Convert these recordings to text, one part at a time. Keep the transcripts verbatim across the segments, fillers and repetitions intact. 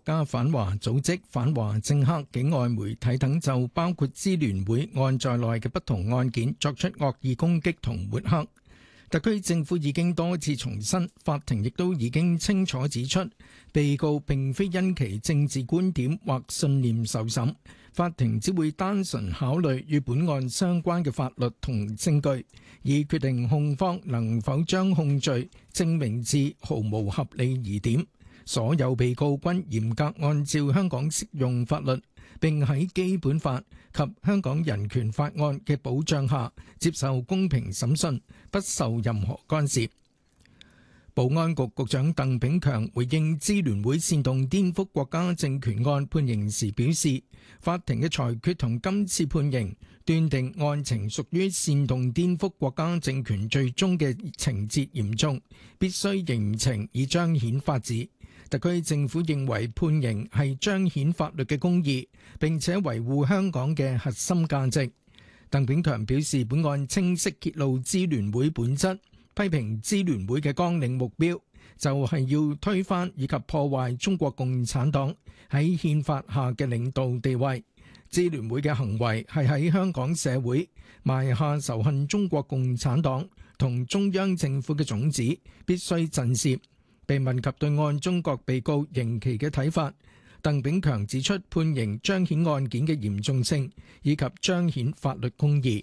家反華組織、反華政客、境外媒體等就包括支聯會案在內嘅不同案件作出惡意攻擊同抹黑。特區政府已經多次重申，法庭亦都已經清楚指出，被告並非因其政治觀點或信念受審，法庭只會單純考慮與本案相關嘅法律同證據，以決定控方能否將控罪證明至毫無合理疑點。所有被告均嚴格按照香港適用法律，並喺基本法及香港人權法案嘅保障下接受公平審訊，不受任何干涉。保安局局長鄧炳強回應支聯會煽動顛覆國家政權案判刑時表示，法庭嘅裁決同今次判刑斷定案情屬於煽動顛覆國家政權罪中嘅情節嚴重，必須嚴懲以彰顯法治。特區政府認為判刑係彰顯法律嘅公義，並且維護香港嘅核心價值。鄧炳強表示，本案清晰揭露支聯會本質，批評支聯會嘅綱領目標就係要推翻以及破壞中國共產黨喺憲法下嘅領導地位。支聯會嘅行為係喺香港社會埋下仇恨中國共產黨同中央政府嘅種子，必須震懾。被問及對案中各被告刑期嘅睇法，鄧炳強指出判刑彰顯案件嘅嚴重性，以及彰顯法律公義。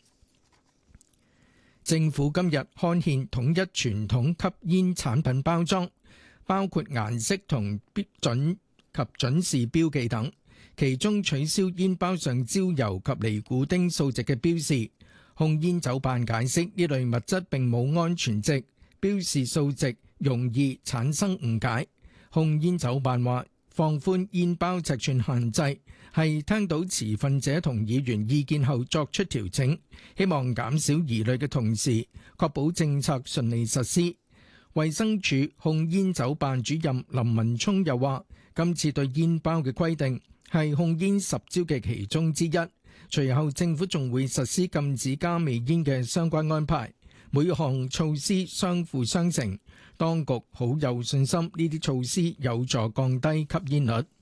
政府今日刊憲統一傳統吸煙產品包裝，包括顏色同標準及準時標記等，其中取消煙包上焦油及尼古丁數值嘅標示。控煙酒辦解釋呢類物質並冇安全值，標示數值容易產生誤解。控煙酒辦話放寬煙包尺寸限制係聽到持份者同議員意見後作出調整，希望減少疑慮嘅同時確保政策順利實施。衛生署控煙酒辦主任林文聰又話，今次對煙包嘅規定係控煙十招嘅其中之一，隨後政府仲會實施禁止加味煙嘅相關安排，每項措施相輔相成。當局好有信心，呢啲措施有助降低吸煙率。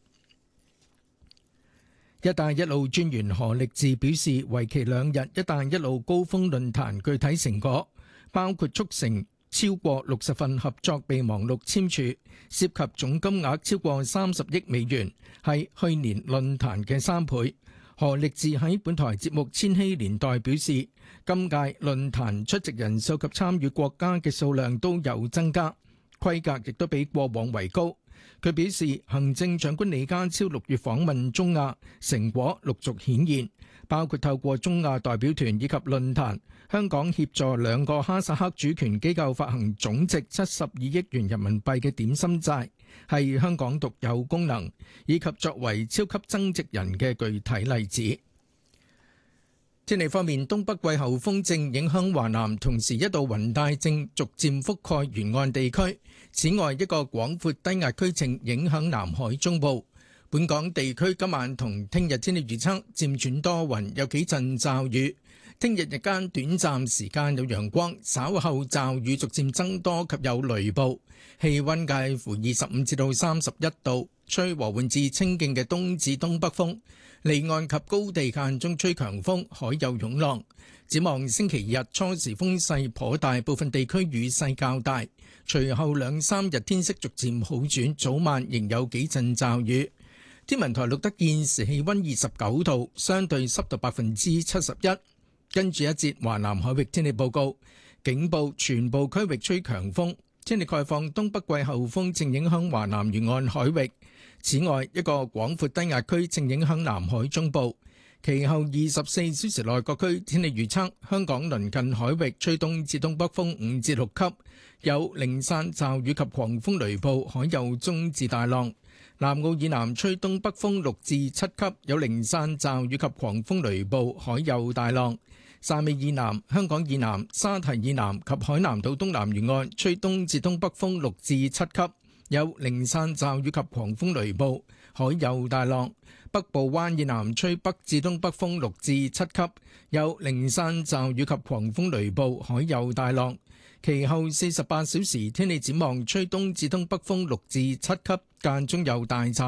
一帶一路專員何力智表示，為期兩日一帶一路高峰論壇具體成果包括促成超過六十份合作備忘錄簽署，涉及總金額超過三十億美元，係去年論壇嘅三倍。何力智喺本台節目《千禧年代》表示，今屆論壇出席人數及參與國家嘅數量都有增加，規格亦都比過往為高。佢表示，行政長官李家超六月訪問中亞，成果陸續顯現，包括透過中亞代表團以及論壇，香港協助兩個哈薩克主權機構發行總值七十二億元人民幣嘅點心債，係香港獨有功能，以及作為超級增值人嘅具體例子。天氣方面，東北季候風正影響華南，同時一道雲帶正逐漸覆蓋沿岸地區。此外，一個廣闊低壓區正影響南海中部。本港地區今晚同聽日天氣預測漸轉多雲，有幾陣驟雨。聽日日間短暫時間有陽光，稍後驟雨逐漸增多及有雷暴。氣溫介乎二十五至到三十一度，吹和緩至清勁嘅東至東北風。離岸及高地間中吹強風，海有湧浪。展望星期日初時風勢頗大，部分地區雨勢較大。隨後兩三日天色逐漸好轉，早晚仍有幾陣驟雨。天文台錄得現時氣溫二十九度，相對濕度百分之七十一。跟住一節華南海域天氣報告，警報全部區域吹強風。天氣概況，東北季候風正影響華南沿岸海域。此外，一個廣闊低壓區正影響南海中部。其後二十四小時內各區天氣預測：香港鄰近海域吹東至東北風五至六級，有零散驟雨及狂風雷暴，海有中至大浪。南澳以南吹東北風六至七級，有零散驟雨及狂風雷暴，海有大浪。汕尾以南、香港以南、沙堤以南及海南島東南沿岸吹東至東北風六至七級，有零散驟雨及狂風雷暴，海有大浪。北部灣以南吹北至東北風六至七級，有零散驟雨及狂風雷暴，海有大浪。其後四十八小時天氣展望，吹東至東北風六至七級，間中有大驟